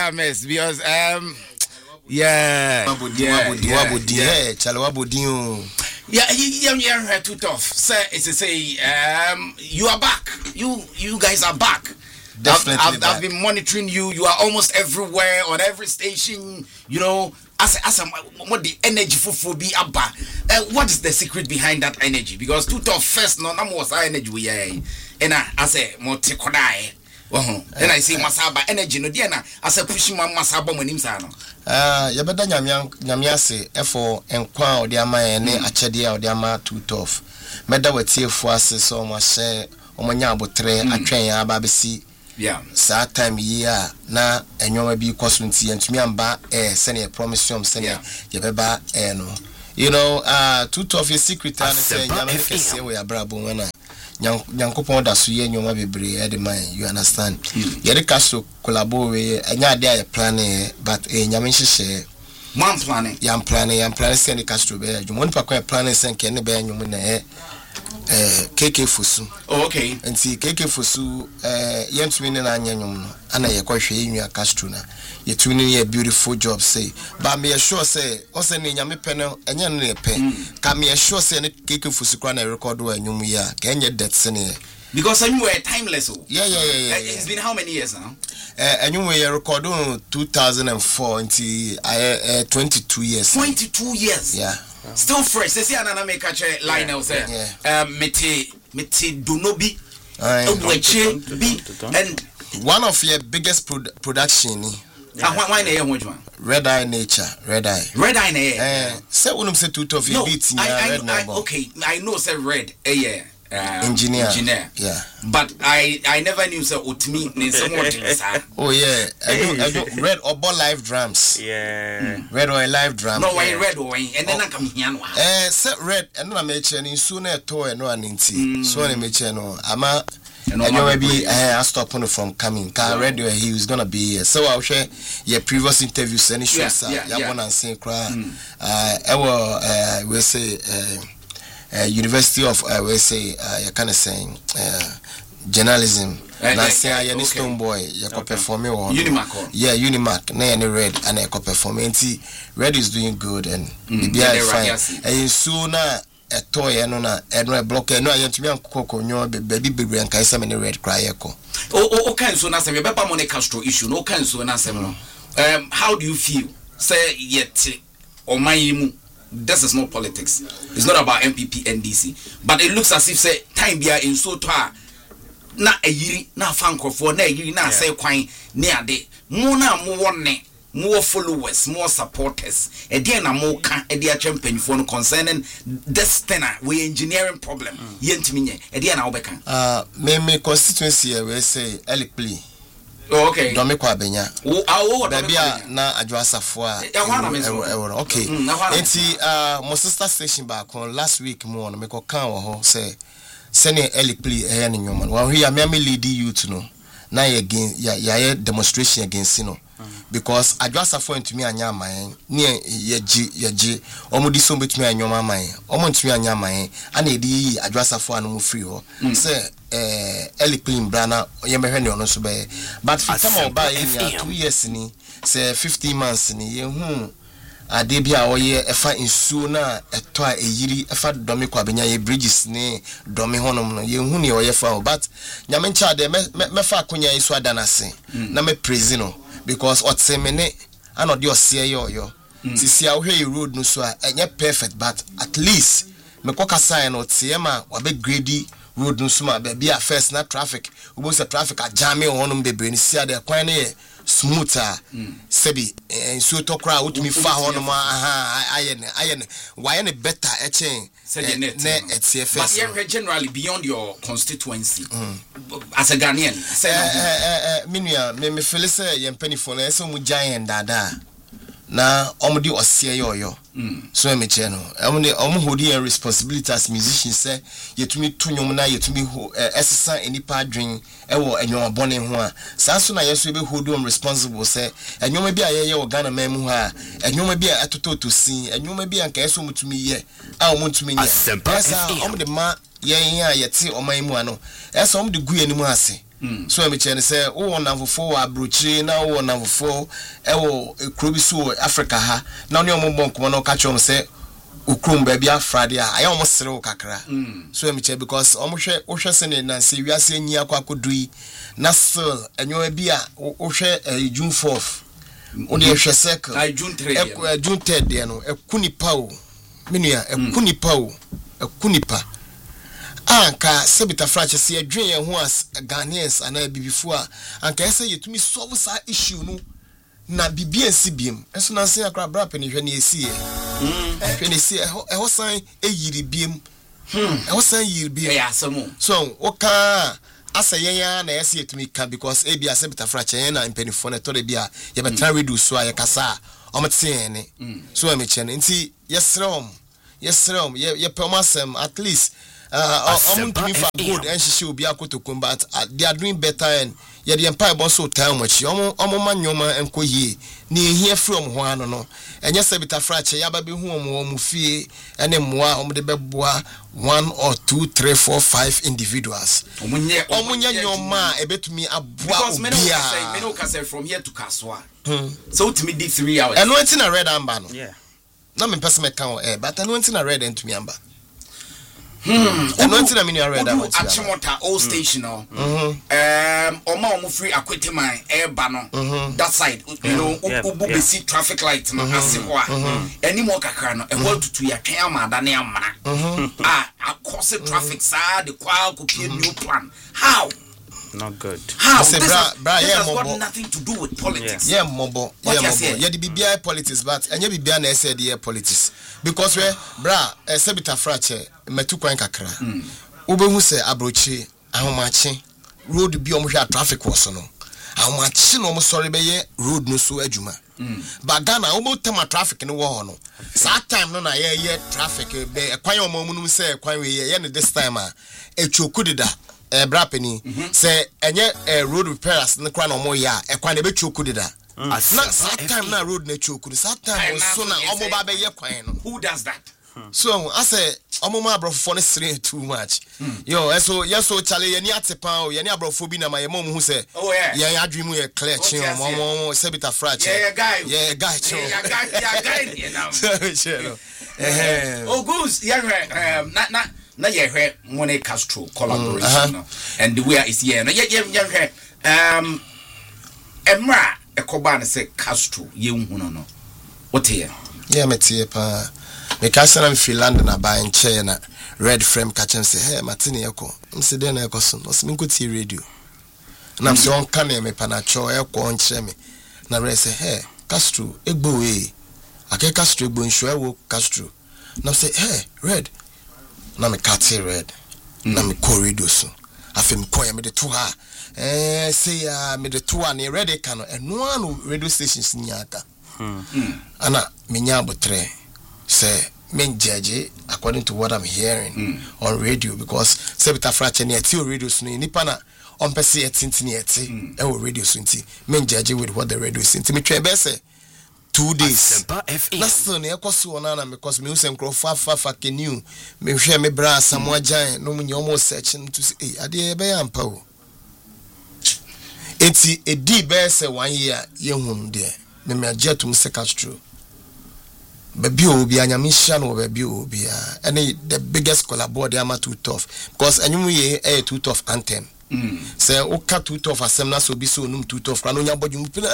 mess because too tough. Sir, it's a say you are back. You guys are back. Definitely. I've been monitoring you. You are almost everywhere on every station. You know, as what the energy for be about. What is the secret behind that energy? Because too tough first, no was energy we and I say more tekodai. Then I say masaba energy no dia na as pushing my masaba when him sa no. Yabeda nyamia se efo enkwa odi ama ne achede a odi ama too tough. Meda watiefo ase so mo hye omonya abotre atwen ya ba besi. Yeah. Sa time year na enwoma bi kwasonti antumi amba sene promise yom sene yebeba no. You know, too tough your secret and say nyame kese we abrabo wana. Nyankopon da so ye nyoma bebre e de man, you understand. Ye de kaso collabo we enya de aye plan but nyame hihye man planning. Yam planning say ne kaso be adwuma nipa kwa planning say nke ne be nyom na KK Fosu. Oh, okay. And see KK Fosu yentumi ne na anya nyom no ana ye kwahwe enwa kasto na ye tumi ne beautiful job say but me sure say o say ne nyame pe no enya no ne pe ka me sure say ne KK Fosu kwa na record wa nyom ya ka enye that sene because you were timeless. Yeah. It's been how many years now? And you record 2004 until 22 years. 22 years. Yeah. Still fresh. They say anana make a line out say mete donobi and one of your biggest production why na one Red Eye Nature. Say unum say two of your beats okay, I know say red engineer. Yeah. But I never knew so utmi in someone. Oh yeah. I do red obo live drums. Yeah. Red or live drum. No way red or and then I come here no. Set red and no make any sooner toy no anti. So I make no ama and maybe I stop on from coming. Car radio he was gonna be here. So I'll share your previous interviews any shows yeah. One and say cry. We say University of we say you kind of saying journalism. Last year you Stone Boy you could perform Unimac. Yeah, Unimac. Na any red and I could perform. Red is doing good and maybe I find and sooner a toy and a block and no I to be on cocoa baby and kaisa many red cry echo. Oh okay so na say Baba Monte Castro issue no can so na say how do you feel say yet or my this is not politics. It's not about MPP NDC. But it looks as if say time be in so to na a yiri na fanko for na yiri na say kwan ne ade mo na mo wonne more followers, more supporters. E dey na mo ka e dey champion for no concerning this thing we engineering problem. Yentimi nye e dey na obeka. Me constituency we say elikpli. Oh, okay. Don't make Benya. Oh, Babia na Adwasafo a. Okay. Enti my sister station back on last week mo no me ko kan wo ho say senior elikpli e ne nyoma. Wa hu ya me lead youth no. Na again ya demonstration against no. Because Adwasafo ntumi anya man ne yeji omudi so betumi anyoma man omontumi anya man ana edi Adwasafo anu mu free ho say elikpli brana yemehwe ne ono so be but for some oba ye 2 years ni say 15 months ni ye hu ade bia oye efa insuo na eto a eyiri efa domi kwa benya ye bridges ni domi honom no ye hu ne oye fa but nyame ncha de me fa akonya iso adanase na me praise no because what say me anodi ose yo sisi a hwe road no so a enye perfect but at least me kokasa no tiema wabe grade road no so ma be a first na traffic ubo se traffic a jam honum bebre ni sia de kwan ne smoother sebi so to kra utumi fa honum ayene why ne better echen ne etie first but generally beyond your constituency as a Ghanaian minua me feel say ye mpanifo na so mu giant dada na omudi ose yoyo so me che no omhodi a responsibility as musicians say yetumi tonwom na yetumi esesa enipa adwen ewo enwom bone ho a sanso na yeso be hold on responsible say enwom bi a ye wo Ghana man mu ha enwom bi a atototo sin enwom bi a nka yeso mutumi ye a omutumi ye esa omde ma ye a yeti oman mu ano esa omde gu enimu ase so me chene say wo wonamfofo wa abrochire na wo wonamfofo ewo ekrobi so Africa ha na oni omombo nkomo na ka chom say ukrum ba bia Friday a ayo omsere wo kakra so me chene because omhwe wo hwe se ne na se wiase anyi akwakodui na still enyo bi a wo hwe June 4th wo de hwe circle June 3 June 3 de no ekunipa o menua ekunipa anka sebita frache se adwen ye ho as Ghanaians ana bibifo a anka ese yetumi solve sa issue no na bibia sibiem eso na se akra bra pe ni hwe na esie hwe na esie ho san eyiri biem ho san yiri biem ya asemo so oka asayenya na ese yetumi ka because ebia sebita frache ye na mpenifo na to de bia ye betra reduce so ayekasa omtene so amechene nti yesrem ye promisem at least doing for good and she will be akotokum but they are doing better and ye the empire bon so time much manyoma enko yie ni hear from ho ano no enye sebita frache ya ba be hu omo fie ene moa omo de beboa 1 or 2 3 4 5 individuals omunye nyoma ebetumi aboa obia me no say from here to Kaswa so to me did 3 hours and went in a red amber no yeah na me person me kan but and went in a red and to me amber and went in a mini red amber Achimota old station no oma free akwete man eba no that side you know ubu be see traffic light no asewa any more kakra no e want to ya twen amada na amara cause traffic sa the kwa kopie new plan how not good. How? This has got nothing to do with politics. Yeah, mobo. Yeah, the BBI politics, but and you BBI na said the politics because we sebita frache metu kwan kakra. Obehu se abrochi ahomache road bi omhwa traffic was no. Ahomache no mo sorry be ye road no so adwuma. But Ghana omo tema traffic no wo no. That time no na ye traffic be kwan omomunum se kwan we ye ne this time a echokudida brapeni say enye road repairers ne kwa na omo ya ekwan na be chokudida na that time na road na chokudu that time so na omo ba be ye kwan no who does that so I say omo ma abrofo ne sere too much yo so chale ye ni atepa o ye ni abrofo bi na ma ye mom hu say ye adwemu ye clear chin omo sebita frache guy chin oh goose na ye hwe Money Castro collaboration and the way is here na ye hwe emra ekoba na say Castro ye hu no what here metie pa me kasa na Finland na ba nche na red frame catch say hey matini yeko mse de na yeko so no me nkoti radio na mse on kan me pa na cho yeko nche me na re say hey Castro egbo we ake Castro egbo nso ewo Castro na say hey red na me catch red na me corridor so afem koya me de to ha say me de to an ready kan eno anu radio stations nyaka ana menya abotre say men judge according to what I'm hearing on radio because sebita frache ne ati radio so nipa na on pese etintini eti e wo radio so nti men judge with what the radio is nti me twen be say 2 days last ne ekoso na because me usem kro fa kenu me hwe me bra samoa jan no munye omo search to say ade be yampa o enti edi be say 1 year ye hunu de me ajetum se Castro baby obi anyamisha no baby obi any the biggest collabo de ama too tough because anyum ye too tough anthem say o ka too tough asem na so bi so num too tough no nya bodum pina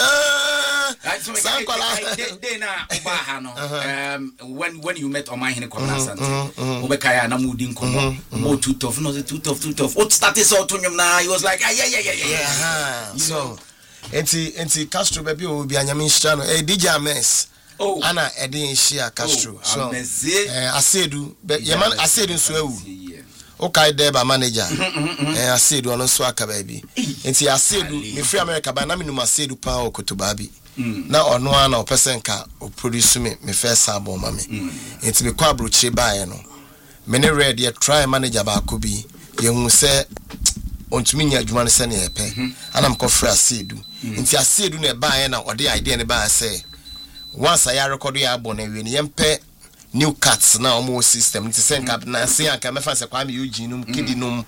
they na obaha no when you met Omar Hene Kwabena obekaya na mudi nkomo mo too tough no too tough what started so to nyum na he was like yeah so enti Castro baby obi anyamisha no DJ Ames ana edin shia Castro so asedu yeman asedu so ewu okay deba manager asedu ono so aka baby enti asedu me free America ba na me num asedu pa okotoba bi na ono ana o person ka o produce me first album ma me enti me kwa abrochi bae no me ne red ye try manager ba ko bi ye hu se ontumi nya adwuma ne se ne epe ana me ko free asedu enti asedu na bae na o de idea ne ba say once I record your album and we yempe new cuts na almost system it send cap na say aka me fa se kwa me Eugene num kidi num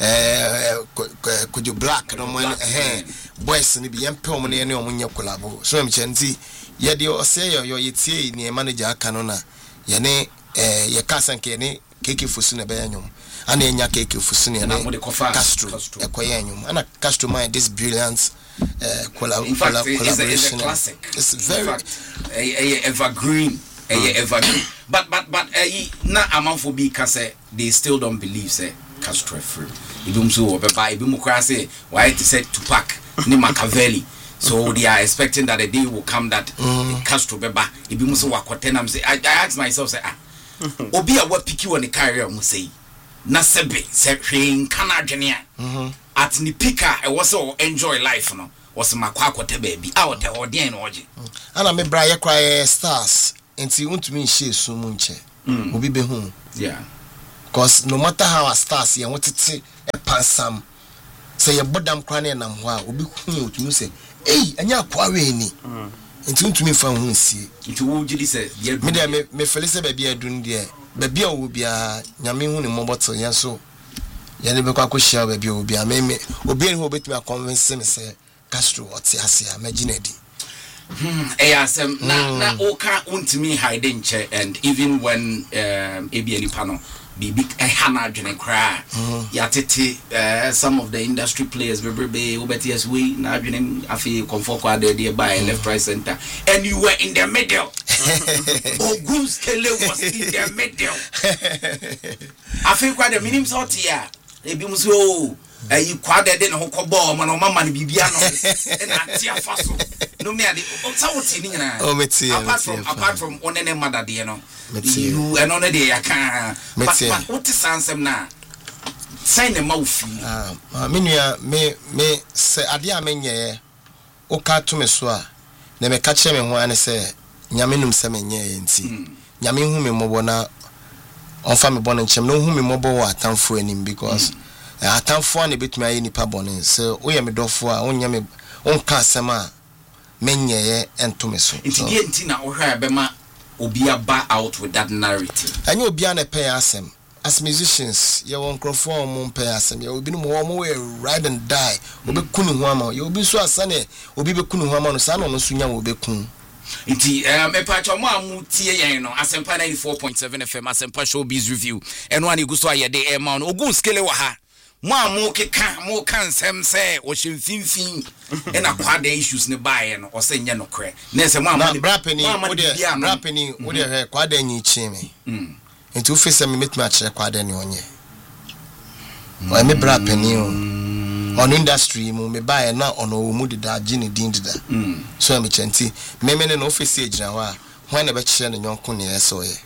kojo black no mo boys ni bi yempe o mo ne o mo nya collabo so me chenti ye de o say yo yetie ni manager aka no na ye ne ye kasa nke ne keke fosu na be anyum ana enya keke fosu ne Castro ekoye anyum ana Castro mind this brilliant collaboration. It's a classic. It's very evergreen. Evergreen. But na amount be because they still don't believe say Castro free. Ibum so obepa ibum kra say why it said Tupac ni Machiavelli. So they are expecting that a day will come that Castro beba ibum so wakotenam say I ask myself say obi a what pick you on the career mu say na sebe se hwen kana dwene at ni pika e was so enjoy life no was makwa akote baby out e odien no oje ana me bra ye kwa stars enti untumi nhye su mu nche obi be hu yeah because no matter how stars ye wotete e pansam say ye bodam kra na nam ho a obi hu otumi say anya akwa we ni enti untumi fa hu nsie enti wo gidi say me fele say baby adun de baby a wo bia nyame hu ni moboto ye so ye ne be kwa ko share baby wo bia me obi en ho betumi convince me say Castro oti asia maginedi asem na oka untimi hide nche and even when ABN panel big hana dwene kra ya tete some of the industry players be obetias we na dwene afi comfort kwa de by left right center and you were in the middle. Ogun's Kele was in the middle. Afi kwa de minim sort here ebi mu so you kwade de no kobo ma no mama ni bibia no e na tia faso no me ade o sawoti ni nyina apart from onene mother de no you and onene de yaka but what is ansem na sign the mouth menua me se ade a menye o ka to me so a na me ka che me ho ane se nyame num se menye enti nyame hu me mobo na onfa me bono nchem no hu me mobo wa atamfo anim because atamfo na betumi aye nipa bono so wo ye me dofo a onya me onka asema menye ento me so enti na wo hwa be ma obi aba out with that narrative anya obi an pay asem as musicians ye won crofo on pay asem ye obi no mo we ride and die obi kunu hu ama ye obi so asane obi be kunu hu ama no sa no no so nya wo be kun Inti mepacho mo amutie yen no Asempa 94.7 FM Asempa Showbiz Review eno ani gusto ayede e ma no Ogun skele wa ha mo amu keka mo kan sem se o hemfimfin e na kwada issues ne bae no o se nye no kre na se mo amu brapeni wo de he kwada nyi chi me enti o fese me metuma kire kwada ni onye o me brapeni on industry mu me buy na ono mu dida gini din dida so me chenti me ne no office agina wa when na be kire ne nyonko ne eso ye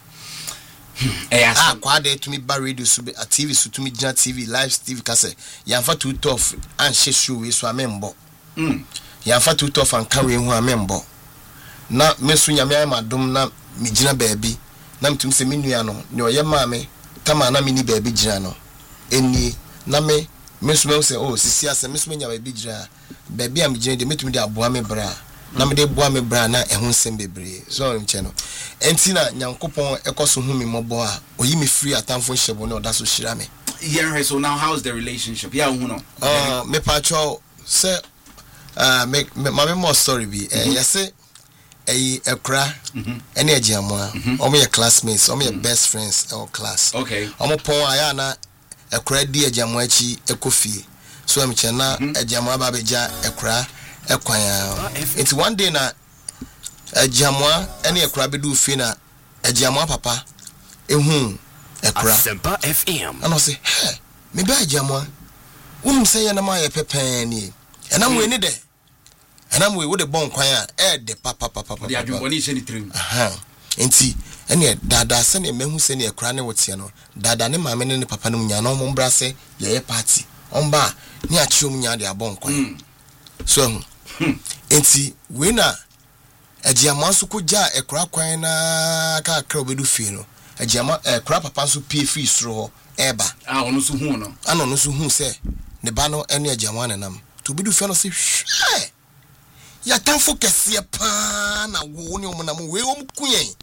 kwade to me ba radio so be TV so to me gina TV live TV kase ya fa too tough and she show we so amembo ya fa too tough and kan we hu amembo na me so nyame amadom na me gina baabi na mtum se me nua no ne oye ma me tama na me ni baabi gina no eni na me mesuma say sisi ase mesuma nya baabi gira baabi am gina de metumi de aboa me bra na me de boa me bra na ehun sem bebre so nche no enti na nyankopon ekoso hu me mobo a oyi me free atamfo hyebo na oda so shira me yeah so now how's the relationship yeah hu no me pacho say me more story bi yese ekra ene agiamoa omo ye classmates omo ye best friends or class okay omo pon aya na ekra di agiamoa chi ekofie so am chena agiamoa ba beja ekra ekwan it's one day na agiamoa ene ekra bedu fie na agiamoa papa ehun ekra Asempa FM and I say hey me ba agiamoa wonum say ya na ma ye pepen ni enam we ni de enam we wo de bon kwan a de papa de adwoni hye ni trim enti ene dada se ne mehu se ne ekra ne wote no dada ne maame ne papa no nya no mo mbra se ye party omba ni achiom nya de abon kwan so enti we na agiama so ko ja ekra kwan na ka akra obedu fie no agiama ekra papa so pie free soro ho eba ono so hu no ano no so hu se ne ba no ene agiama ne nam to obedu fie no se ya tanfo kese pa na wo ne omnam we om kuyen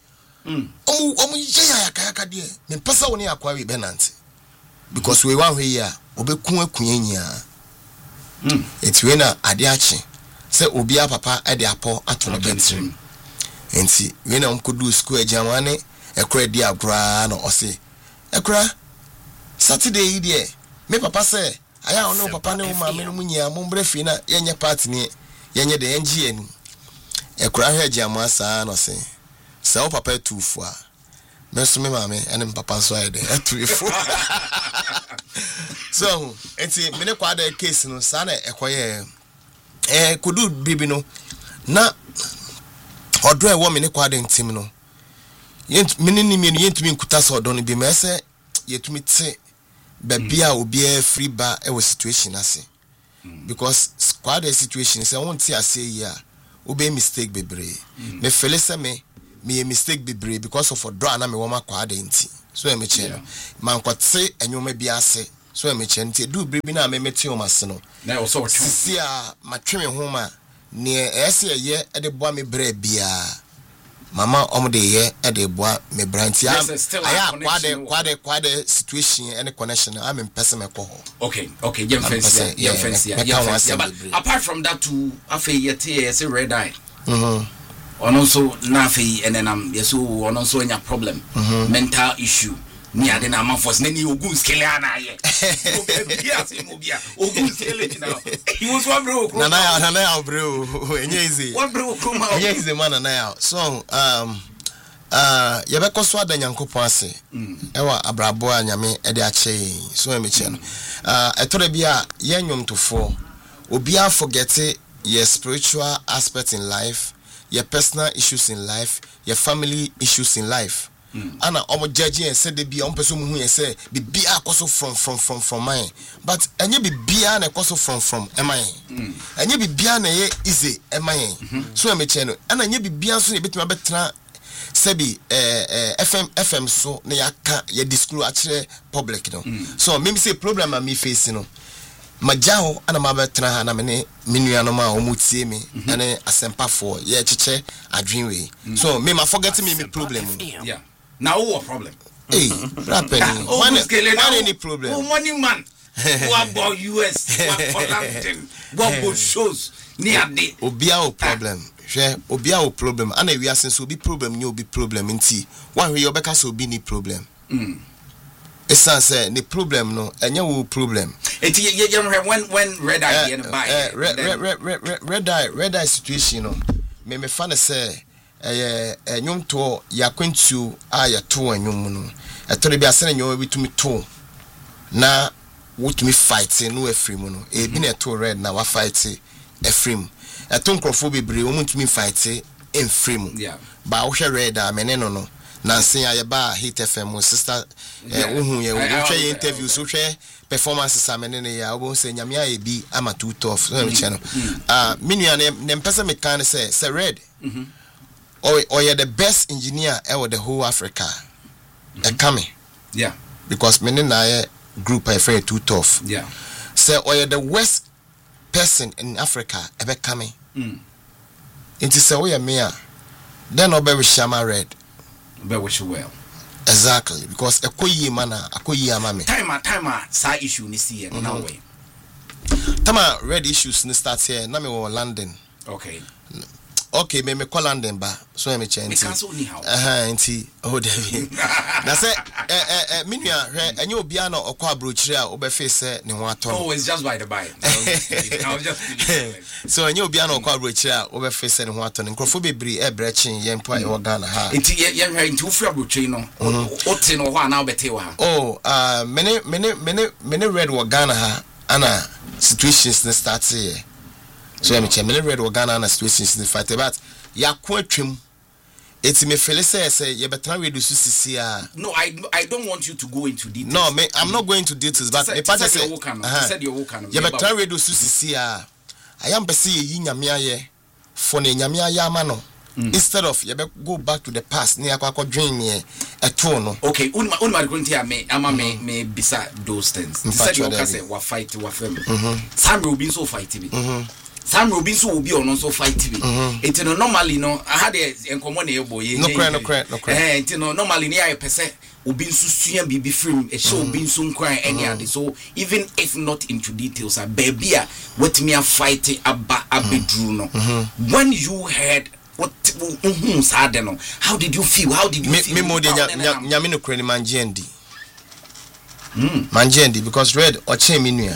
omu ya kayaka de me pesa woni akwa we benante because we wan hwe ya obekun akunya enti we na ade achi se obi papa ade apo ato no betrim enti we na omkodu school ajawane ekra di agura no ose ekra Saturday yi de me papa se aya ono papa ne ma me no munya mo mbre fi na yenye party ni yenye de NG ani ekra hwe ajamu saa no se se o papa tufu a me so me ma me ene papa so aye de tufu so enti me ne kwa da case no saa na ekoye kudu bibi no na odo e wo me ne kwa da ntim no menini me yentumi nkuta so odo no bi me se yetumi te babia obi a free bar e situation ase because squad situation say won ti ase yi a obe mistake bebre me fele se me mistake bebre because of odo na me wo makwa da nti so e me che no man kwate enwoma bi ase so e me che nti du bebre na me meti o mase no na o so si a matwe me ho ma ne ese ye e de boa me bre bia mama omde ye e de boa me branti aya kwade situation any connection am in person me ko okay jem fancy but apart from that to afa yete say red eye ono so na afa enenam yeso ono so nya problem mental issue ni ade na amafos na ni ogun skele ana ye ogun skele na he was one bro na ya bro enye easy one bro kuma enye easy man na ya so ye be koso ada nyankopon ase ewa abrabo anyame e de ache so e me che no etore bia ye nwomtofo obi a forget your spiritual aspect in life, your personal issues in life, your family issues in life. Ana omo judge and say they be on person who say be akoso from mine, but enye be bia na akoso from mine, enye be bia na ye easy mine. So me che no ana enye be bia so na betima betra sebi FM so na yaka ye disclose akere public no. So me say problem am me face no. Majao ana mabetra ha na me minua no ma omutie me ane asempa for ye cheche adwinwe. So me ma forget me problem. Yeah. Now what problem? Hey, rapping. What any problem? Oh, money man. What about US? What for London? What about shows? Near the Obia problem. Share Obia problem. And we are since will be problem, you be problem in tea. One way your back so be ni problem. It's say the problem no, and you problem. When red eye and buy red eye situation no. Me fan say nyom to yakwentu a yato anyom no etore bia sene nyom bitumi to na wotumi fight no afrim no e bi na to red na wa fight afrim eto nkrofo bebre o mutumi fight enfrim ba wo hwe red a mene no na nsen ya ba hit fm sister ohun ye wo hwe interview so hwe performances amene ne ya wo se nyame aye bi ama too tough so me channel minua ne mpese me kan say red or you're the best engineer ever the whole Africa. Coming. Yeah. Because many na group I feel too tough. Yeah. So or you're the worst person in Africa ever coming. Into say we are me. Then obe we shama red. Obe wish you well. Exactly. Because akoyi mana akoyi amame. Time side issue ni see no way. Tama red issues ni start here. Na me wo London. Okay, me call London ba so me change. Nti oh David. Na say minua enye obi ana okwa abrochire a obefe ne ho ato. Oh, it's just by the by. I was just so enye obi ana okwa abrochire a obefe ne ho ato. Nkrofo bebri e brechen ye mpo e wo Ghana ha. Nti ye hwe nti ofi abrochire no. Oti no ho ana obete wo ha. Oh, many red wo Ghana ha ana situations ne start here. So I'm a red organ and situations in the fight about ya quatrim. It's me say you better read the No, I don't want you to go into details. No, I'm not going to details, but a part said your work. You better read the I am busy yamia for the yamia yamano. Instead of you go back to the past near Quaco dream here a tone. Okay, unma going to me beside those things. Said your cousin were fight with them. Some will be so fighting. Sam Robinson will be on also fight TV. It's no normally no. I had a common boy. No credit. It's no normally near a percent. Ubin so be film a show being soon crying any so even if not into details, a baby what me a fighting about a bedroom. When you heard what how did you feel? How did you feel? Me more than Yamino Crane Manjendi. Manjendi because red or cheminia.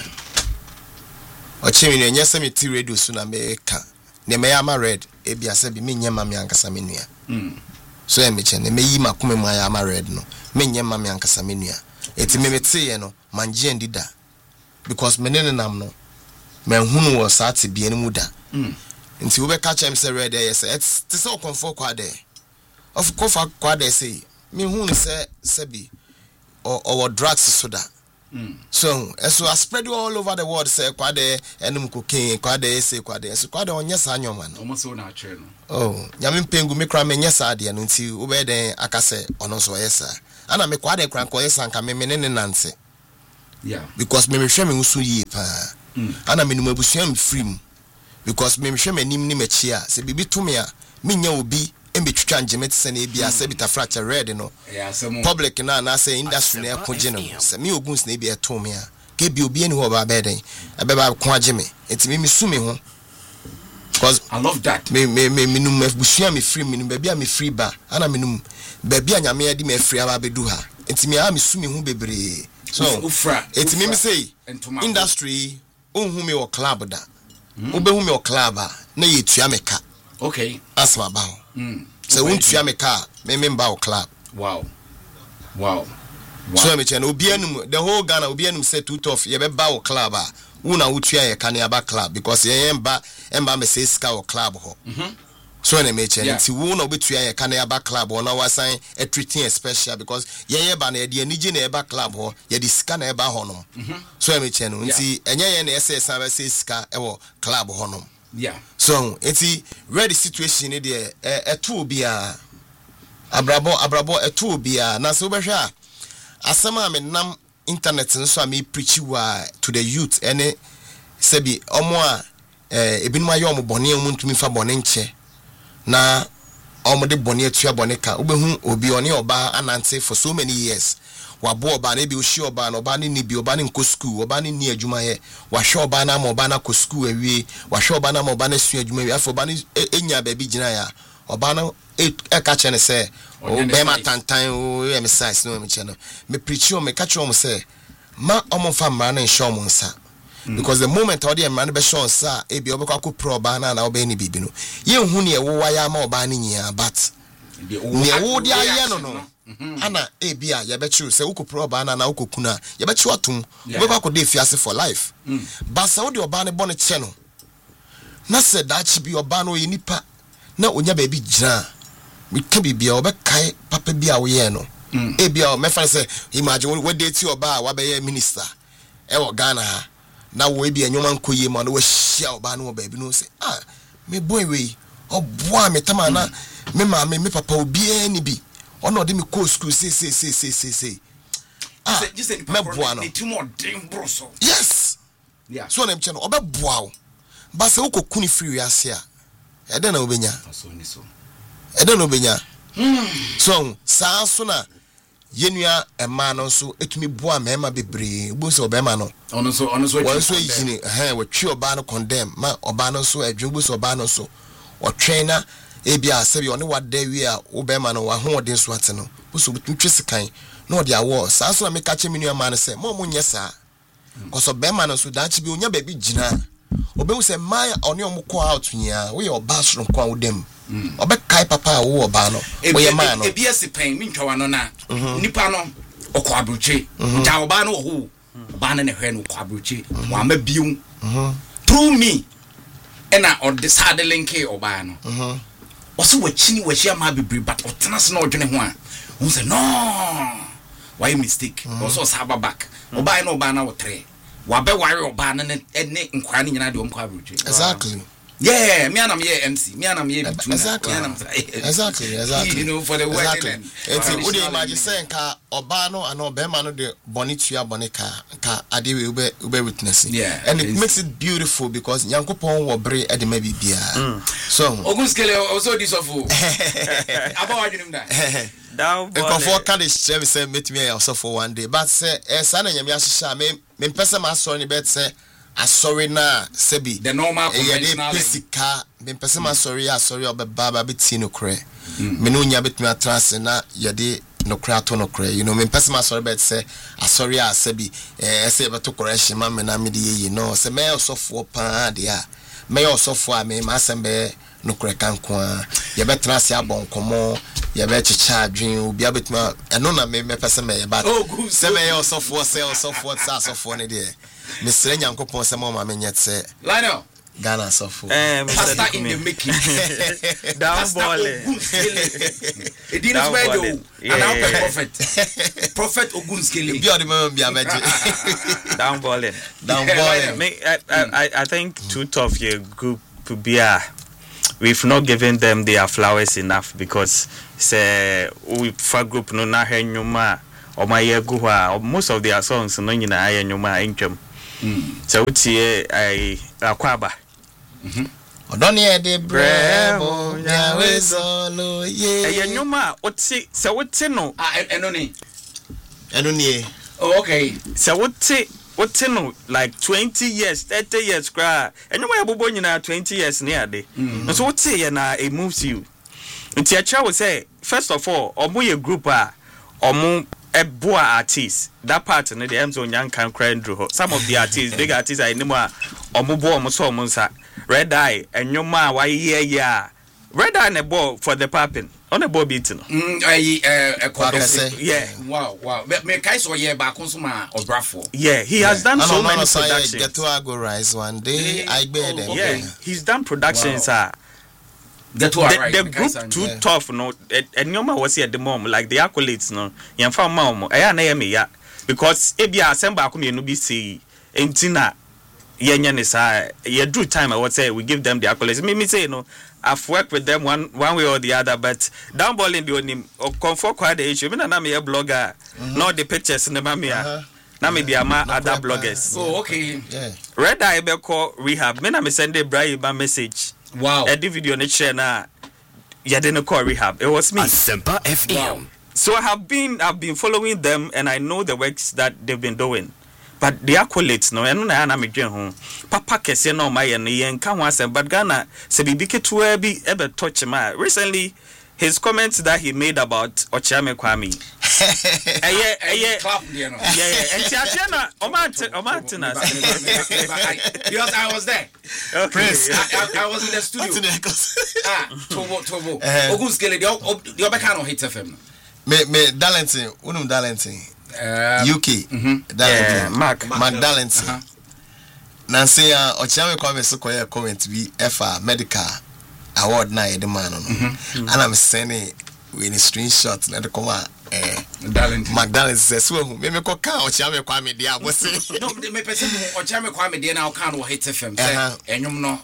Or cheminia, yes, I'm a tea radio soon America. Nemayama red, Ebia said, me Yamami Ankasaminia. So emichen me yi makume ma ya married no menye mame ankasa menua eti me mete no manje ndida because menene nam no menhunu wo saati bia ne muda nti wo be catch am say red yes it's so comfort kwa de of kofa kwa de say me hunu say bi or drugs soda so I spread all over the world say kwa de enum cocaine kwa de say kwa de so kwa de onye sa anyoma no almost so na try no oh nyame pengu me kra menye sa de no nti wo be den akase ono so yesa ana me kwa de kra ko yesa nka me ne nanse yeah because me hwe me nso yi pa ana me num abusuam me free because me hwe me nim ni machi a se bibi to me a menya obi embetwitwa ngemet se na ebia se bita fracture red no public na say industry na ekoje no se me oguns na ebia to me a ke bi obi ani ho ba beden abeba ko age me enti me su me ho because I love that me num abusuam me free me num ba bia me free ba ana me num ba bia nyame ade me free aba bedu ha enti me a me su me ho bebre so enti me say industry onhu me o club da obehu me o club na yetua me ka okay asma ba so won't you make car me member of club wow so me chen obianum the whole Ghana obianum say two tough ye be ba club a una utua ye kan aba club because ye emba me say ska o club ho so na me chen nti wo na obetua ye kan aba club ona wasan a treating special because ye ba na ye de anije na eba club ho ye de ska na eba ho no so me chen nti enye ye na say san ba say ska e wo club ho no yeah so enti ready situation dey eto bia abrabo eto bia na so behwa asema me nam internet nso a me preach wa to the youth ene sebi omo a ebinum aye omo bone omo ntumi fa bone nche na omo de bone atua bone ka obehu obi one oba anante for so many years wabo oba na bi oshi oba na oba ni bi oba ni nko school oba ni adwuma ye wahwe oba na ma oba na ko school awie wahwe oba na ma oba na su adwuma wi afọ oba ni enya ba bi gina ya oba na ka che ne se o be ma tantan o em size no em che no me preach o me ka che o mo se ma omo fa mra na nsho mo nsa because the moment all the man be show nsa e bi obekwa ko pro oba na oba ni bibi no ye hu ne wo wa ya ma oba ni nyia but ne wo dia ye no ana ebia ya bechiru se ukopro ba na ukokuna ya bechi atum obekwa ko dey fiase for life basa wo de oba ne bone che no na se dachi bi oba no yenipa na onya ba bi gina mi ka bibia obekai papa bia wo ye no ebia me fa se imagine we date oba wa be ye minister e wo Ghana ha na wo ebia nyoma nkoye ma no wo hia oba no ba bi no se me boy we oboa me tama na me ma me papa obi ani bi ono de me co school say me boa no it more dangerous yes yeah so na me che no obeboa wo ba se ukokuni free ase a ede na obenya so saa so na yenua ema no so etumi boa mema bebre bo se obema no ono so yini we twi oba no condemn ma oba no so adwo so oba no so o trainer ebia sebi one wada wi a obema no wa hoodin so ate no so twesikan na odi awo saa so na me ka che menua ma no se mo nye saa koso bema no so dachi bi onya ba bi gina obehu se mai oni omko out nya we your bathroom kwa udem obekai papa wo oba no we ma no ebia sipan mi ntwa no na nipa no okọ abroche ja oba no ho oba no ne hwe no okọ abroche wa ma biu through me ena on the side link oba no oso wachini wachia ma bibri but otena se na odwene ho a won say no why mistake oso saba back oba no oba na wo tre wa be ware oba na ne nkwa ni nyina de omkwa abroche exactly yeah me anam ye MC me anam ye between exactly you know for the wedding exactly enti odi imagine say nka oba no ana obema no de bonitua bonika nka ha ade we ube witness. Yeah. And it makes it beautiful because Nyankopon wo bre e de maybe bia. So Ogun Skele also this of about you that. Down boy. For can say meet me also for one day. But say sana nyame ahyeha me pese ma sorry bet say asori na sebi the normal conventional physical me pese ma sorry obeba beti no kre. Me no nya betumi atrance na yede no kra to no kra. You know me pese ma sorry bet say asori a sebi say beto correction ma me na me de no say me osofo pa de a me osofo a me ma sembe no kra kanko a ye betrance abon komo ye be chicha adwen obi abetuma eno na me pese me ye ba se me ye osofo say osofo sa osofo ne de me sere Nyankopon se ma me nyet se Lionel Ghana osofo pastor in the making down ball it didn't wear you and our prophet Ogun Skele bi odi me bi ameje down ball I think two of your group to be we've not given them their flowers enough because say we for group no na henyuma or my yeguha most of their songs no nyina ayenyuma entwem so utie I akwaba odoni e de bremo nya wezolo ye ayenyuma oti se wote no eno ni oh okay se wote no like 20 years 30 years cry and you bobo nyina 20 years near day so what say na it moves you nti acha we say first of all omo ye group omo eboa artists that part no the emzo nyankan cry ndru some of the artists big artists I name omo bo omo so omo nsa Red Eye enyoma wa ye Red Eye na ball for the popping on a ball beating yeah wow me kai so ye ba consuma obrafo yeah he has done so many productions get to go rise one day I bear them yeah he's done productions the group too tough no and nyoma was here at the mom like the accolades no yemfa mom na ye me ya because ebia assemble akomi no bi say entina yenya ne sa ye do time I would say we give them the accolades me say no I've worked with them one way or the other, but down ball in the onim or comfort quite the issue. Me na me a blogger, not the pictures in the mamia. Na me be ama other bloggers. Oh, okay. Yeah. Red Eye be call rehab. Me na me send a bribe message. Wow. The video ne share na. Ya didn't call rehab. It was me. Asempa FM. Wow. So I've been following them and I know the works that they've been doing. But the accolades no eno na me dwen ho papa kese na o ma ye no ye nka ho asem but Ghana se bibi ketua bi ebe touch ma recently his comments that he made about Ochiame Kwame clap there no yeah and tiatiana o ma na because I was there okay. Prince I was in the studio Tobo Ogun Skele the obeka no Hit FM me Darlington unum Darlington UK yeah, Mark Darlington Nancy Ochiame Kwame so koye comment bi efa medical award na yede man no and I'm sending with a screenshot na de come Darlington Darlington says so me ko ka Ochiame Kwame dia boss no me person Ochiame Kwame dia na o kan wo Hit FM say enyum no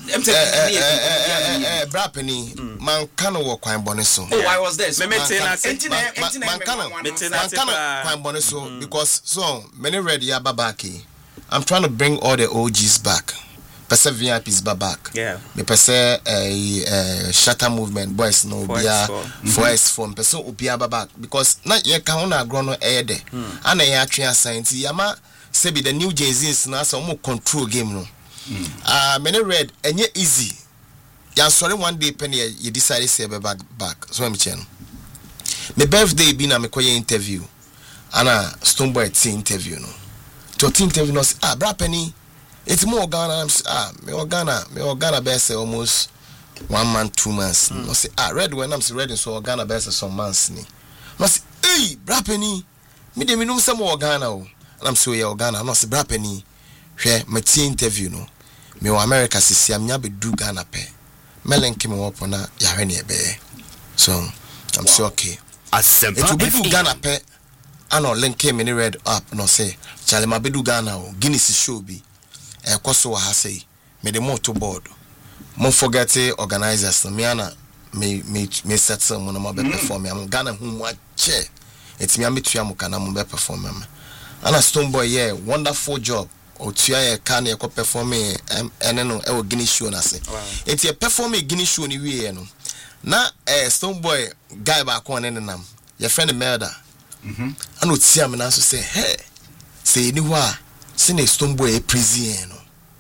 Brapeni man kano wo kwan bone so oh I was there man kano kwan bone so because so many ready ya babaki I'm trying to bring all the OGs back pese VIPs back yeah me pese shatter movement boys no bia voice form pese obia back because na ye ka ho na agro no de ana ye atwe asanti yama se be the new Jay-Z's na so mo control game no many red and yet easy. Yan sorry one day penny you decided to say back. So I'm chen. My birthday been a me interview. Anna Stoneboy tea interview no. To interview no bra penny. It's more Ghana me Ghana best almost 1 month 2 months. No say red when I'm ready so Ghana best some months ni. No say hey bra penny. Me de me no some Ghana o. And I'm so yeah Ghana no say bra penny. Hwe my tea interview no. Me wa America sisi amnya be du Ghana pe melenke me wopo na ya hwe ne ebe so I'm so okay Asempa it will be du Ghana pe ano link me ni red up no say chale ma be du Ghana o Guinness show bi koso wa ha say me the motor board mo forget organizers no me ana me set some no ma be perform am Ghana hu mo che it me am tua mo kana mo be perform am ana Stonebwoy yeah wonderful job otua ye ka na ye performing ene no e wo Guinea show na se enti e performing Guinea show ni wie no na Stonebwoy guy ba ko ne nam your friend Melda ana otia me na so say hey say ni ho a se na Stonebwoy e prison no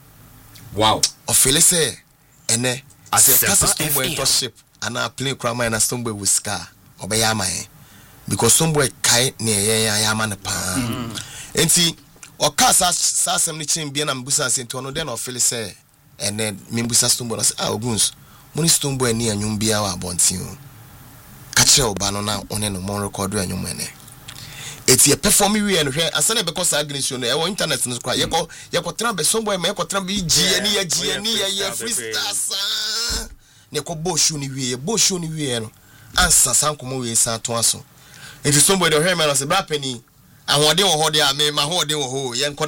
wow ofele say ene say pass Stonebwoy to ship ana play crama na Stonebwoy with scar obeya man because Stonebwoy kai ne ya man pa enti o kasa sasem ni chin bia na mbusa se nto no den ofele say ene mbusa Stonebwoy say oguns moni Stonebwoy ni anyum bia wa abontin o ka kire oba no na one no mon record anyum ene eti e perform we and hwe asane because agression e wo internet no kwa yeko tra be Stonebwoy ma yeko tra be GN ya freestyle ne ko boshu ni wie no ansa sankomo we san to aso eti Stonebwoy de hwe me no se bra pani ahode wo hode a me ma hode wo ho yenko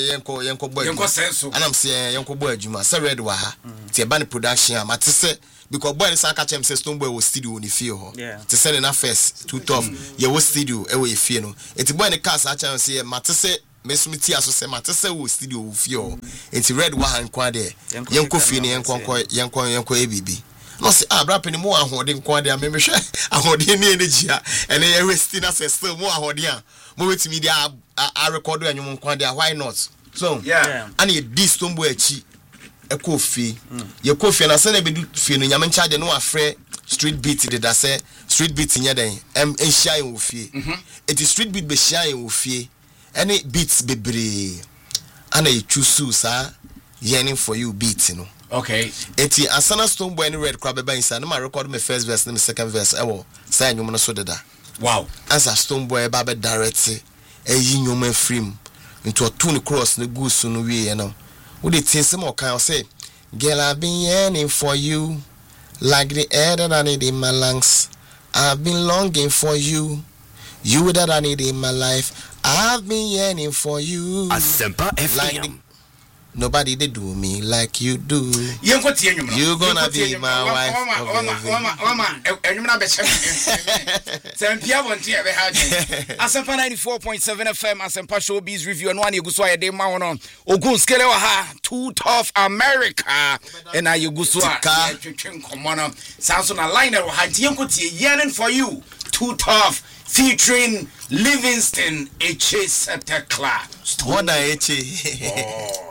boy yenko senso anam se yenko boy adwuma se red wa ha ti e ba ne production am atese because boy ni saka chem se Stonebwoy wo studio ni fie ho ti se na first too tough ye wo studio e wo fie no eti boy ni cast acha se matese mesumiti aso se matese wo studio wo fie ho eti red wa han kwa de yenko fie ni yenko ebibi no se bra pani mo ahode nko de me hwe ahode ni energy a ene ye resti na se still mo ahode a mo wetimi dia a record anyum nko de why not so and ye dis Stonebwoy achi ekofie ye kofie na se na be fie no nyame charge no afre street beat de da se street beat nya den enhia wo fie it is street beat be hia wo fie any beats bebre ana ye choose sa yearning for you beat no okay eti asana Stonebwoy ni red crab be inside na ma record my first verse na my second verse ewo say anyum no so deda wow as a Stonebwoy ba be direct eyi nyum afrim into a tune cross na gusu no wie no wo de tin some kan say girl I've been yearning for you like the air that I need in my lungs I've been longing for you that I need in my life I've been yearning for you Asempa FM nobody they do me like you do. You gonna be my wife. Asempa 94.7 FM Asempa Showbiz Review and one you go so a day man on Ogun Skele ha Too Tough America and I you go so come on sounds on a liner wa yearning for you Too Tough featuring Livingston H. Setekla. What a